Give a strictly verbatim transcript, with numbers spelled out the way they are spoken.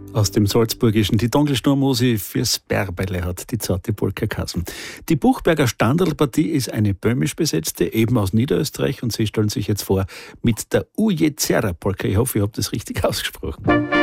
Aus dem Salzburgischen. Die Donglestormusi fürs Bärbele hat die zarte Polka geheißen. Die Buchberger Standardpartie ist eine böhmisch besetzte, eben aus Niederösterreich, und sie stellen sich jetzt vor mit der Uje Zerra Polka. Ich hoffe, ich habe das richtig ausgesprochen.